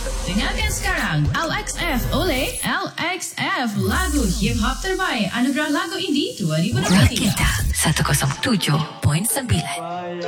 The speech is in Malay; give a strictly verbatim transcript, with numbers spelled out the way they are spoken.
Dengarkan sekarang L X F oleh L X F, lagu hip hop terbaik Anugerah Lagu Indie dua ribu dua puluh tiga. Rakita seratus tujuh perpuluhan sembilan.